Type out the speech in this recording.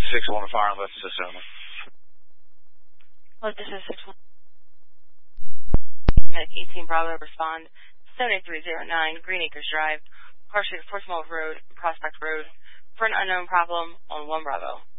6-1 fire on left system. Well, this is 6-1. Medic 18 Bravo, respond. 7309 Green Acres Drive, Park Street, Portsmouth Road, Prospect Road, for an unknown problem on 1 Bravo.